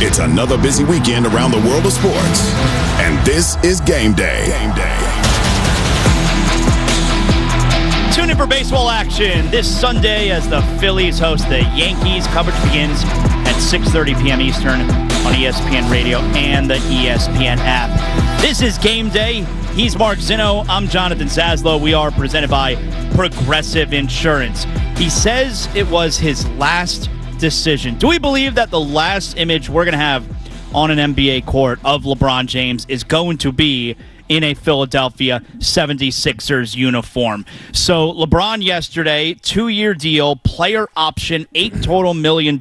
It's another busy weekend around the world of sports, and this is Game Day. Tune in for baseball action this Sunday as the Phillies host the Yankees. Coverage begins at 6:30 p.m. Eastern on ESPN Radio and the ESPN app. This is Game Day. He's Mark Zinno. I'm Jonathan Zaslow. We are presented by Progressive Insurance. He says it was his last decision. Do we believe that the last image we're going to have on an NBA court of LeBron James is going to be in a Philadelphia 76ers uniform? So LeBron yesterday, 2-year deal, player option, $8 total million.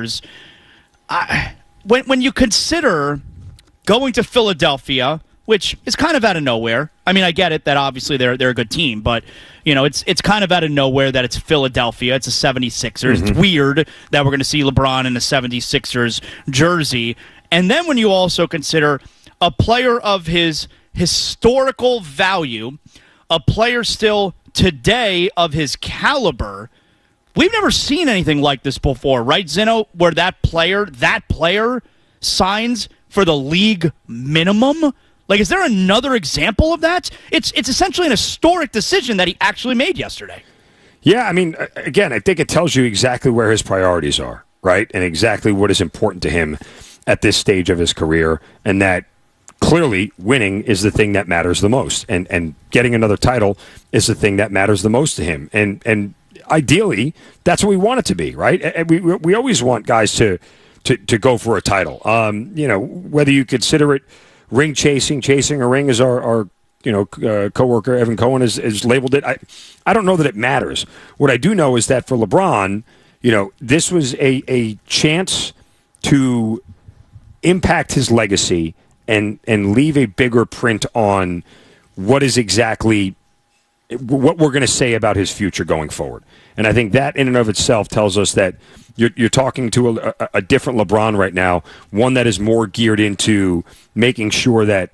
When you consider going to Philadelphia, which is kind of out of nowhere. I mean, I get it that obviously they're a good team, but it's kind of out of nowhere that it's Philadelphia. It's a 76ers. It's weird that we're going to see LeBron in a 76ers jersey. And then when you also consider a player of his historical value, a player still today of his caliber, we've never seen anything like this before, right, Zinno? Where that player signs for the league minimum? Like, is there another example of that? It's essentially an historic decision that he actually made yesterday. Yeah, I mean, again, I think it tells you exactly where his priorities are, right? And exactly what is important to him at this stage of his career, and that clearly winning is the thing that matters the most. And getting another title is the thing that matters the most to him. And ideally, that's what we want it to be, right? And we always want guys to go for a title. Whether you consider it ring chasing a ring, as our coworker Evan Cohen has labeled it. I don't know that it matters. What I do know is that for LeBron, this was a chance to impact his legacy and leave a bigger print on what is exactly what we're going to say about his future going forward. And I think that in and of itself tells us that you're talking to a different LeBron right now, one that is more geared into making sure that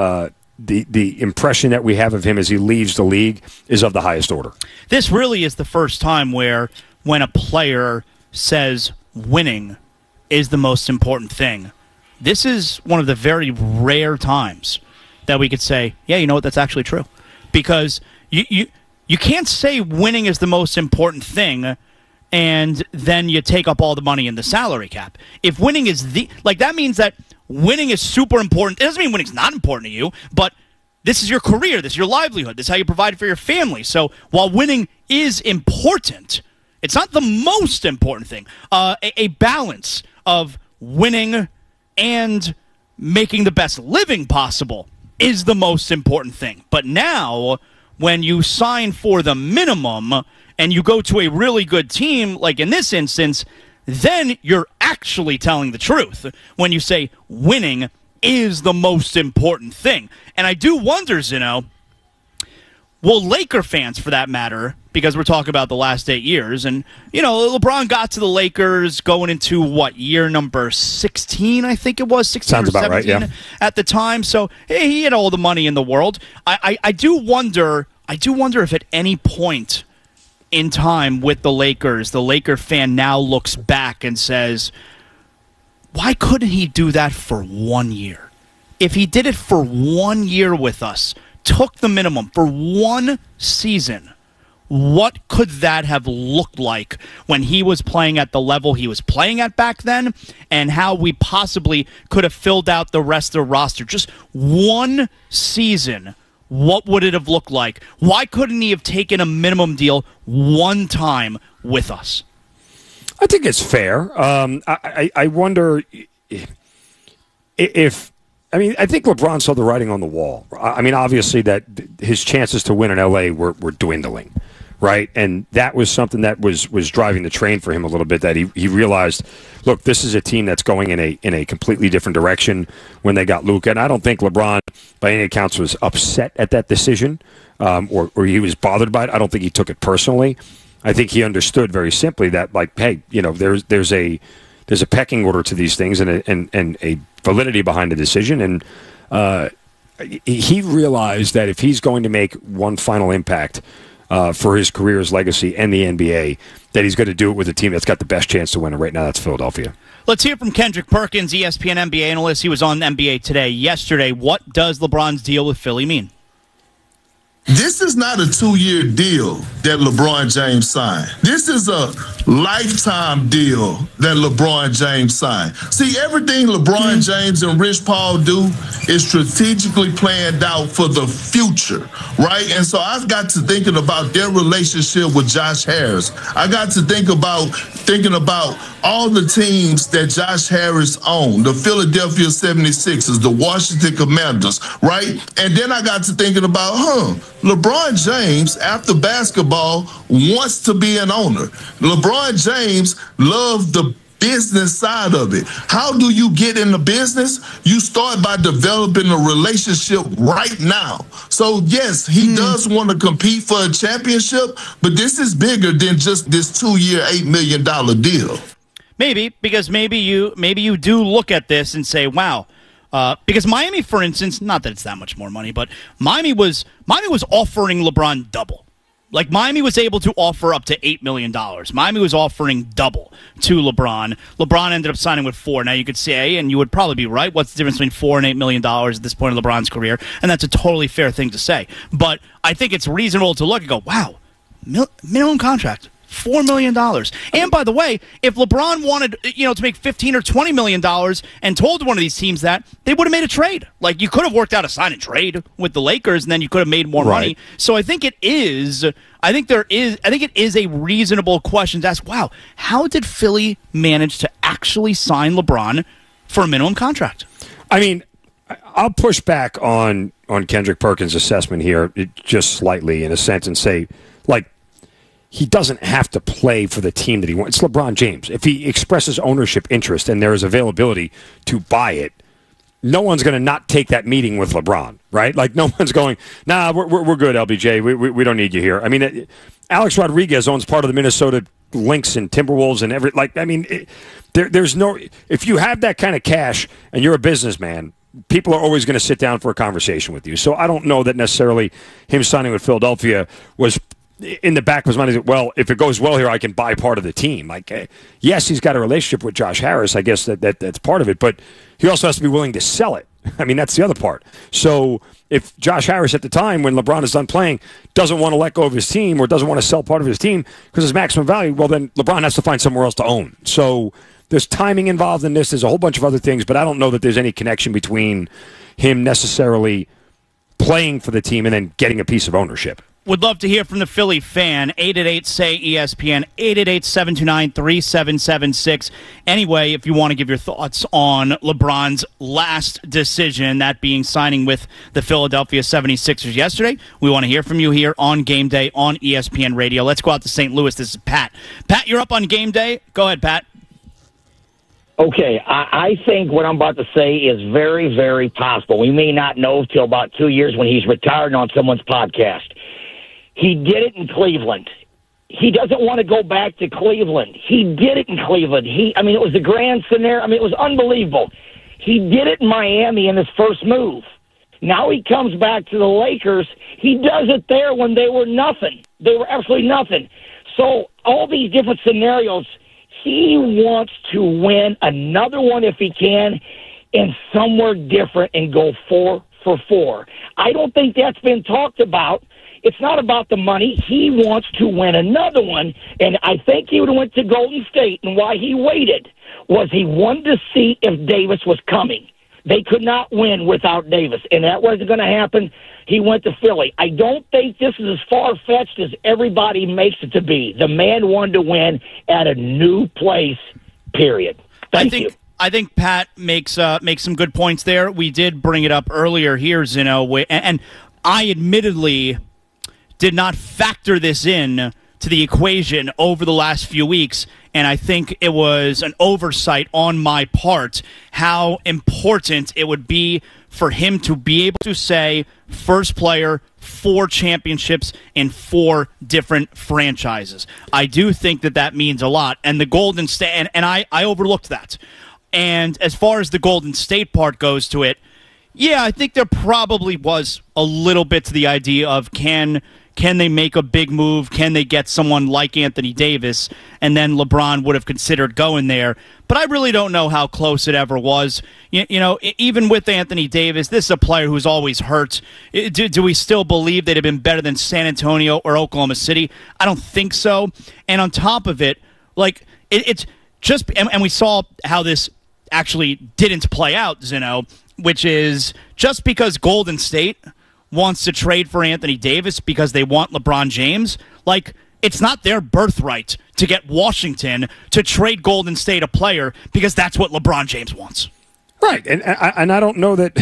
the impression that we have of him as he leaves the league is of the highest order. This really is the first time when a player says winning is the most important thing. This is one of the very rare times that we could say, yeah, you know what, that's actually true. Because you can't say winning is the most important thing and then you take up all the money in the salary cap. If winning is that means that winning is super important. It doesn't mean winning's not important to you, but this is your career, this is your livelihood, this is how you provide for your family. So while winning is important, it's not the most important thing. A balance of winning and making the best living possible is the most important thing. But now, when you sign for the minimum and you go to a really good team, like in this instance, then you're actually telling the truth when you say winning is the most important thing. And I do wonder, Zinno, will Laker fans, for that matter, because we're talking about the last 8 years, and, LeBron got to the Lakers going into, year number 16, I think it was, 16 Sounds or 17 about right, yeah. At the time, so he had all the money in the world. I do wonder if at any point in time with the Laker fan now looks back and says, why couldn't he do that for 1 year? If he did it for 1 year with us, took the minimum for one season, what could that have looked like when he was playing at the level he was playing at back then, and how we possibly could have filled out the rest of the roster? Just one season, what would it have looked like? Why couldn't he have taken a minimum deal one time with us? I think it's fair. I wonder if I think LeBron saw the writing on the wall. I mean, obviously that his chances to win in L.A. were dwindling, right? And that was something that was driving the train for him a little bit, that he realized, look, this is a team that's going in a completely different direction when they got Luka. And I don't think LeBron, by any accounts, was upset at that decision or he was bothered by it. I don't think he took it personally. I think he understood very simply that, like, hey, there's a pecking order to these things and a validity behind the decision. And he realized that if he's going to make one final impact for his career's legacy and the NBA, that he's going to do it with a team that's got the best chance to win it right now. That's Philadelphia. Let's hear from Kendrick Perkins, ESPN NBA analyst. He was on NBA Today yesterday. What does LeBron's deal with Philly mean? This is not a 2-year deal that LeBron James signed. This is a lifetime deal that LeBron James signed. See, everything LeBron James and Rich Paul do is strategically planned out for the future, right? And so I've got to thinking about their relationship with Josh Harris. I got to thinking about all the teams that Josh Harris owned, the Philadelphia 76ers, the Washington Commanders, right? And then I got to thinking about, LeBron James, after basketball, wants to be an owner. LeBron James loved the business side of it. How do you get in the business? You start by developing a relationship right now. So, yes, he does want to compete for a championship, but this is bigger than just this 2-year, $8 million deal. Maybe, because maybe you do look at this and say, wow. Because Miami, for instance, not that it's that much more money, but Miami was offering LeBron double. Like, Miami was able to offer up to $8 million. Miami was offering double to LeBron. LeBron ended up signing with $4 million. Now, you could say, and you would probably be right, what's the difference between $4 and $8 million at this point in LeBron's career? And that's a totally fair thing to say. But I think it's reasonable to look and go, wow, minimum contract. $4 million. And by the way, if LeBron wanted, to make $15 or $20 million and told one of these teams that, they would have made a trade. Like, you could have worked out a sign and trade with the Lakers, and then you could have made more money. So I think it is a reasonable question to ask, wow, how did Philly manage to actually sign LeBron for a minimum contract? I mean, I'll push back on Kendrick Perkins' assessment here just slightly, in a sense, and say, like, he doesn't have to play for the team that he wants. It's LeBron James. If he expresses ownership interest and there is availability to buy it, no one's going to not take that meeting with LeBron, right? Like, no one's going, nah, we're good, LBJ. We don't need you here. I mean, Alex Rodriguez owns part of the Minnesota Lynx and Timberwolves and there's no, if you have that kind of cash and you're a businessman, people are always going to sit down for a conversation with you. So I don't know that necessarily him signing with Philadelphia was in the back of his mind, well, if it goes well here, I can buy part of the team. Like, yes, he's got a relationship with Josh Harris. I guess that's part of it, but he also has to be willing to sell it. I mean, that's the other part. So if Josh Harris at the time, when LeBron is done playing, doesn't want to let go of his team or doesn't want to sell part of his team because his maximum value, well, then LeBron has to find somewhere else to own. So there's timing involved in this. There's a whole bunch of other things, but I don't know that there's any connection between him necessarily playing for the team and then getting a piece of ownership. Would love to hear from the Philly fan. 888-SAY-ESPN, 888-729-3776. Anyway, if you want to give your thoughts on LeBron's last decision, that being signing with the Philadelphia 76ers yesterday, we want to hear from you here on Game Day on ESPN Radio. Let's go out to St. Louis. This is Pat. Pat, you're up on Game Day. Go ahead, Pat. Okay, I think what I'm about to say is very, very possible. We may not know till about 2 years when he's retired on someone's podcast. He did it in Cleveland. He doesn't want to go back to Cleveland. He did it in Cleveland. It was a grand scenario. It was unbelievable. He did it in Miami in his first move. Now he comes back to the Lakers. He does it there when they were nothing. They were absolutely nothing. So all these different scenarios, he wants to win another one if he can and somewhere different and go 4 for 4. I don't think that's been talked about. It's not about the money. He wants to win another one, and I think he would have went to Golden State, and why he waited was he wanted to see if Davis was coming. They could not win without Davis, and that wasn't going to happen. He went to Philly. I don't think this is as far-fetched as everybody makes it to be. The man wanted to win at a new place, period. Thank you. I think Pat makes some good points there. We did bring it up earlier here, Zeno, and I admittedly did not factor this in to the equation over the last few weeks, and I think it was an oversight on my part how important it would be for him to be able to say first player, 4 championships in 4 different franchises. I do think that means a lot, and the Golden State, and I overlooked that. And as far as the Golden State part goes to it, yeah, I think there probably was a little bit to the idea of can can they make a big move? Can they get someone like Anthony Davis? And then LeBron would have considered going there. But I really don't know how close it ever was. You know, even with Anthony Davis, this is a player who's always hurt. Do we still believe they'd have been better than San Antonio or Oklahoma City? I don't think so. And on top of it, like, it's just, and we saw how this actually didn't play out, Zeno, which is just because Golden State wants to trade for Anthony Davis because they want LeBron James, like, it's not their birthright to get Washington to trade Golden State a player because that's what LeBron James wants. Right, and I don't know that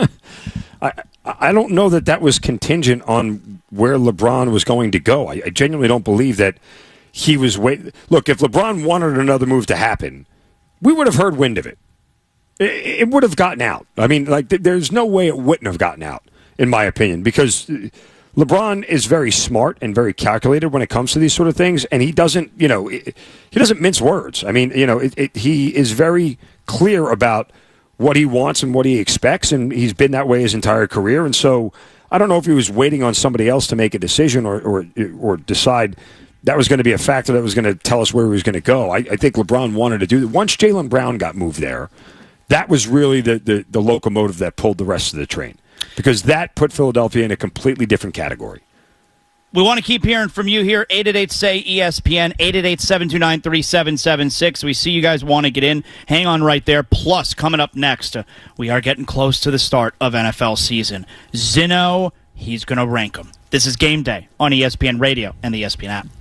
I don't know that was contingent on where LeBron was going to go. I genuinely don't believe that he was waiting. Look, if LeBron wanted another move to happen, we would have heard wind of it. It would have gotten out. I mean, like, there's no way it wouldn't have gotten out, in my opinion, because LeBron is very smart and very calculated when it comes to these sort of things, and he doesn't, he doesn't mince words. I mean, he is very clear about what he wants and what he expects, and he's been that way his entire career. And so I don't know if he was waiting on somebody else to make a decision or decide that was going to be a factor that was going to tell us where he was going to go. I think LeBron wanted to do that. Once Jaylen Brown got moved there, that was really the locomotive that pulled the rest of the train, because that put Philadelphia in a completely different category. We want to keep hearing from you here. 888-SAY-ESPN, 888-729-3776. We see you guys want to get in. Hang on right there. Plus, coming up next, we are getting close to the start of NFL season. Zeno, he's going to rank them. This is Game Day on ESPN Radio and the ESPN app.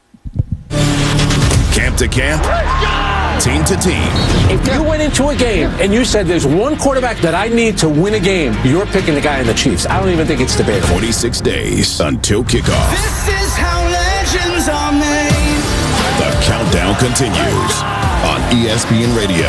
Camp to camp, team to team. If you went into a game and you said there's one quarterback that I need to win a game, you're picking the guy in the Chiefs. I don't even think it's debatable. 26 days until kickoff. This is how legends are made. The countdown continues on ESPN Radio.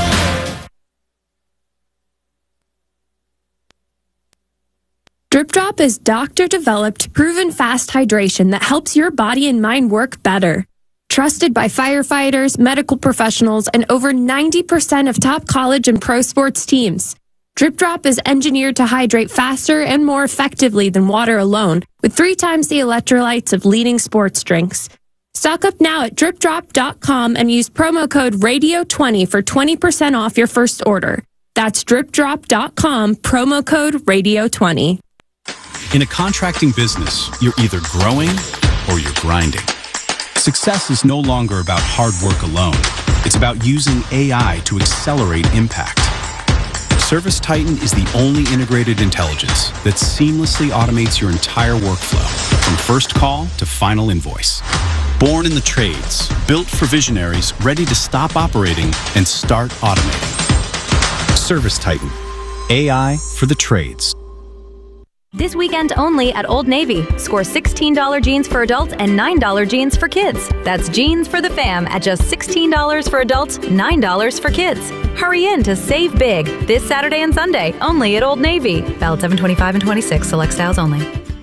Drip Drop is doctor-developed, proven fast hydration that helps your body and mind work better. Trusted by firefighters, medical professionals, and over 90% of top college and pro sports teams. Drip Drop is engineered to hydrate faster and more effectively than water alone, with 3 times the electrolytes of leading sports drinks. Stock up now at dripdrop.com and use promo code RADIO20 for 20% off your first order. That's dripdrop.com, promo code RADIO20. In a contracting business, you're either growing or you're grinding. Success is no longer about hard work alone. It's about using AI to accelerate impact. ServiceTitan is the only integrated intelligence that seamlessly automates your entire workflow, from first call to final invoice. Born in the trades, built for visionaries ready to stop operating and start automating. ServiceTitan, AI for the trades. This weekend only at Old Navy. Score $16 jeans for adults and $9 jeans for kids. That's jeans for the fam at just $16 for adults, $9 for kids. Hurry in to save big this Saturday and Sunday only at Old Navy. Valid 7/25 and 26. Select styles only.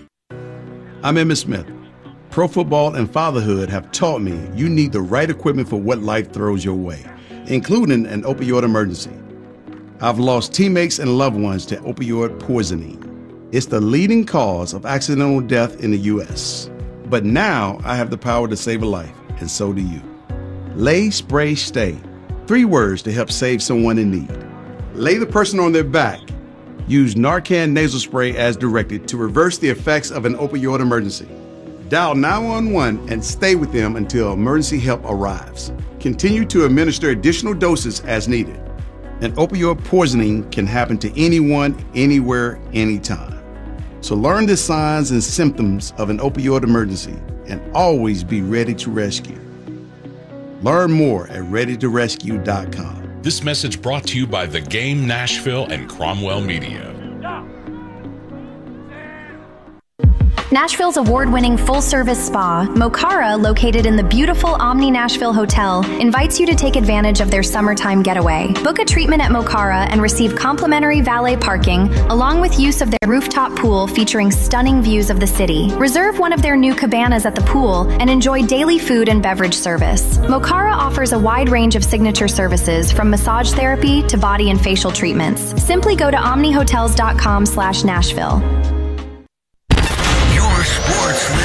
I'm Emmitt Smith. Pro football and fatherhood have taught me you need the right equipment for what life throws your way, including an opioid emergency. I've lost teammates and loved ones to opioid poisoning. It's the leading cause of accidental death in the U.S. But now I have the power to save a life, and so do you. Lay, Spray, Stay. 3 words to help save someone in need. Lay the person on their back. Use Narcan nasal spray as directed to reverse the effects of an opioid emergency. Dial 911 and stay with them until emergency help arrives. Continue to administer additional doses as needed. An opioid poisoning can happen to anyone, anywhere, anytime. So learn the signs and symptoms of an opioid emergency and always be ready to rescue. Learn more at readytorescue.com. This message brought to you by The Game Nashville and Cromwell Media. Nashville's award-winning full-service spa, Mokara, located in the beautiful Omni Nashville Hotel, invites you to take advantage of their summertime getaway. Book a treatment at Mokara and receive complimentary valet parking, along with use of their rooftop pool featuring stunning views of the city. Reserve one of their new cabanas at the pool and enjoy daily food and beverage service. Mokara offers a wide range of signature services, from massage therapy to body and facial treatments. Simply go to omnihotels.com/Nashville. Sports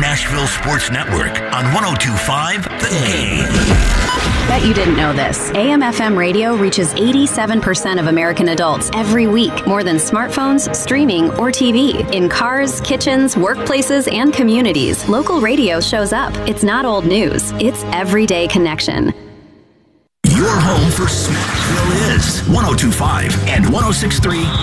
Nashville Sports Network on 102.5 The Game. Bet you didn't know this. AM/FM radio reaches 87% of American adults every week, more than smartphones, streaming, or TV. In cars, kitchens, workplaces, and communities, local radio shows up. It's not old news. It's everyday connection. Your home for Smashville is 102.5 and 106.3